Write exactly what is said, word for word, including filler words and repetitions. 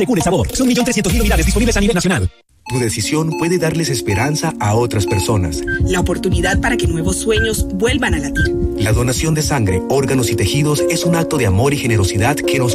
Tecule Sabor. Son un millón trescientos mil unidades disponibles a nivel nacional. Tu decisión puede darles esperanza a otras personas. La oportunidad para que nuevos sueños vuelvan a latir. La donación de sangre, órganos y tejidos es un acto de amor y generosidad que nos